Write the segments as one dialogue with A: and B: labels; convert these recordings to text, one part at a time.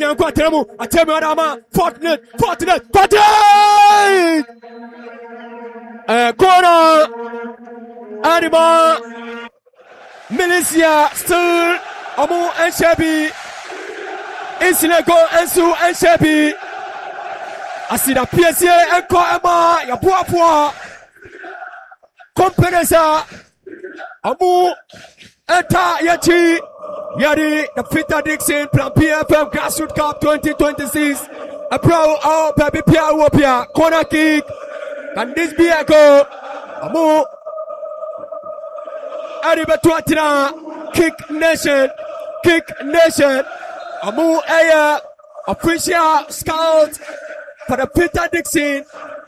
A: Ninyanko Atemu Adama, Fortnite. Corner, Adama, Milicia, still, Amu and Shebi, Insileko, Ensu and Shebi. I see the PSA and Koema, Yapua, Compensa, Amu, Eta Yachi, Yadi, the Peter Dixon, Plan PFM Grassroots Cup 2026. A pro, oh, baby, Pia Wopia, corner kick. Can this be a goal? Amu, Ariba Tuatina, kick nation. Amu, Aya, official scout for the Peter Dixon.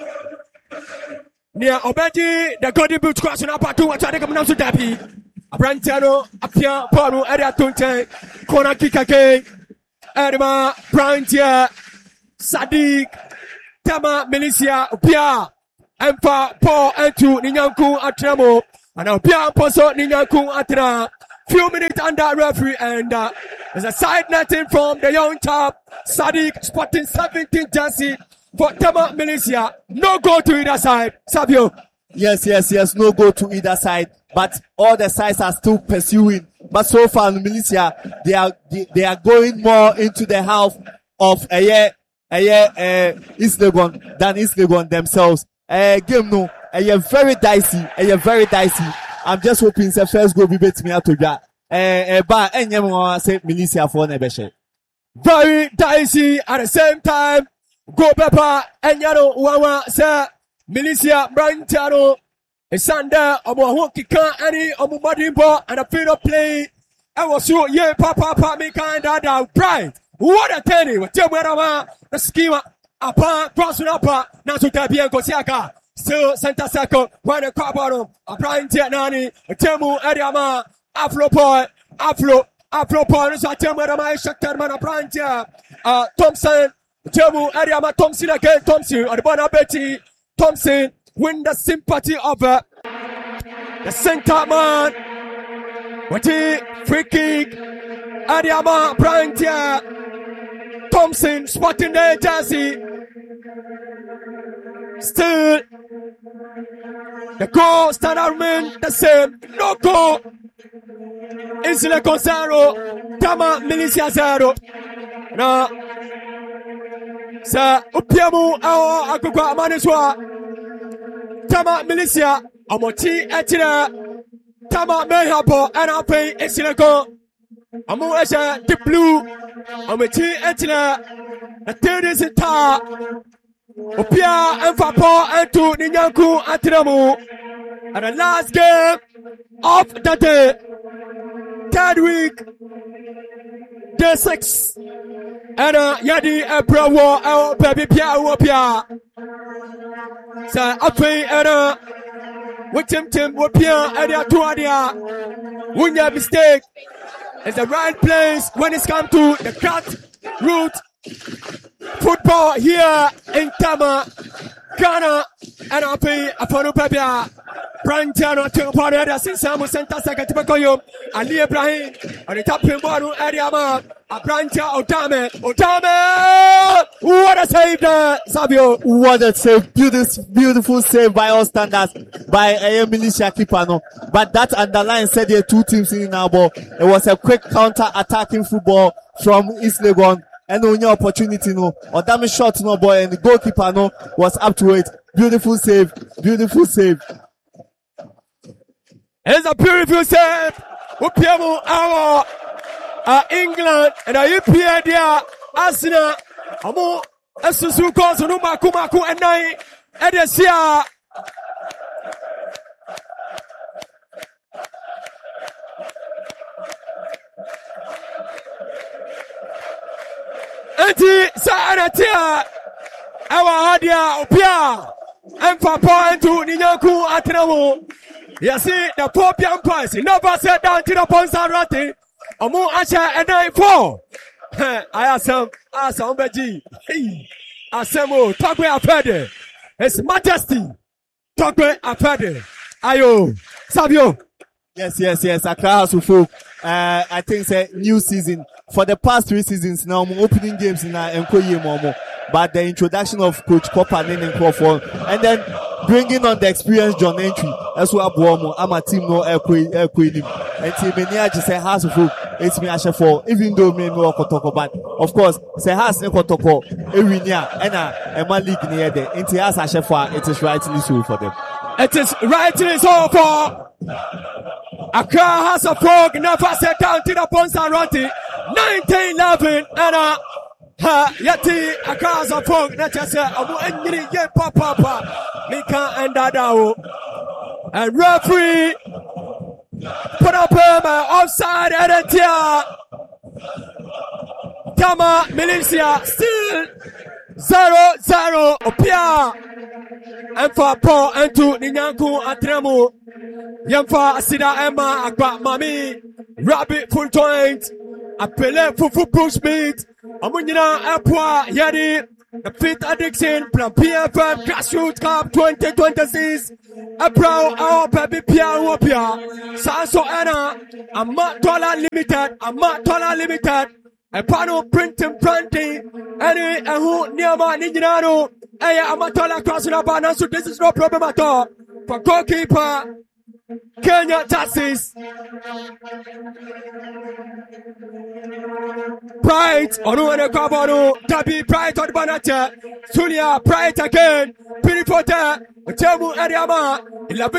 A: Near Obeji, the Golden Boot crossing up at 2, which I think I'm not so happy. Brantiano, Apia, Pano, Area Tunte, Kona Kikake, Edma, Brantia, Sadiq, Tama, Milicia, Pia, Empa, Paul, Entu, Ninyanku, Atramo, and now Pia, Poso, Ninyanku, Atra. Few minutes under referee, and there's a side netting from the young top, Sadiq, spotting 17 jersey for Tama, Milicia. No go to either side, Savio.
B: Yes, no go to either side. But all the sides are still pursuing. But so far, Milicia, they are going more into the half of East Legon than East Legon themselves. Game no, very dicey. I'm just hoping the first goal be beat me out to that. But anyone say Milicia for Nebeshe.
A: Very dicey at the same time. Go Pepper and Yano Wawa say Milicia Brantiano. Sanda omo kika any omo madimbo and a field of play. I was so papa me kind of pride. What a tenny with Tiamarama, the schema apa crossing up now to Tabian Kosiaka. Still center circle, one a carbon, a Brian Tianani, a Temu Adiama, Afro point, Afro point, so Tiamarama Shaktarman, a Brian Thompson, Temu Adiama Thompson again, Thompson, or the Bonabeti, Thompson. Win the sympathy of the center man. What free kick. Adiama Brantia. Thompson spotting the jersey. Still. The goal standard remain the same. No goal. Insileko 0. Tama Milicia 0. Now. Sir Upiamu Ao Akukwa Maniswa. Tama Milicia, Amoti Etina, Tama Mehapo, and I'll pay Esileko. Amu Esha, the blue, Amoti Etina, the third is a tar. Opia and Fapo and to Ninyanku Atinamu. And the last game of the day, third week, day 6. And Yadi Ebra War, our baby Pia Wopia. Sir, Ape and with Tim Wopia and Tuadia. Wouldn't have mistake. It's the right place when it's come to the cut root football here in Tama, Ghana, and Ape Apano Pepia. Brantiano to Parada since Samu Santa Sakatipakoyo, Ali Ibrahim, and the top Pimbaru Adiama, a Brantia Otame. What a save there, Savio.
B: What a save. Beautiful save by all standards by a Milicia Kipano. But that underline said there are two teams in our ball. It was a quick counter attacking football from East Legon. And only opportunity no, or damage shot no boy, and the goalkeeper no was up to it. Beautiful save.
A: It's a beautiful save. Upiamu our England and a UPA there. Arsenal. Amu Esusu goes no Maku and nine. Edesia. Eti Saratia. Our Adia Upia. And Papa and to Ninyaku Atramu. You see, the Popian price, never set down to the Ponsarati. Amu Asha and I 4. I have some Beji. Asemo, Tokwe Afede. His Majesty. Tokwe Afede. Ayo. Savio.
B: Yes. Accra House of Folk. I think it's a new season for the past 3 seasons now, opening games in Nkoye Momo. But the introduction of Coach Copper and Crawford, and then bringing on the experienced John Entry, as well as I'm a team no Equity, and team Mania just say House of Hope, it's me Asha for, even though me no Kotoko, but of course, say House no Kotoko, Erinia, and a man league near there, into House Asha for, it is rightly so for them.
A: It is rightly so for Accra House of Folk, never say counted upon Saranti, 1911, and Yati Accra of Folk, not just Amu Engiri, ye papa, Mika and Dadao, and referee put up offside and Tama Militia still 0-0 Opia and for Paul and to Ninyanku Atremo Yamfa Asida Emma Akba Mami Rabbit full joint Apele Fufu Bushmeat Amunina Apua Yadi the Fifth Addiction Plan PFM Grassroots Cup 2026 April our baby Pia Wopia Sanso Anna $1 limited a panel printing any who near my Ninjano Amatola crossing up and so this is no problem at all for goalkeeper Kenya Justice Pride Onu Kabano Tabi Pride on Banata Sulia Pride again Pirifote Temu Ariama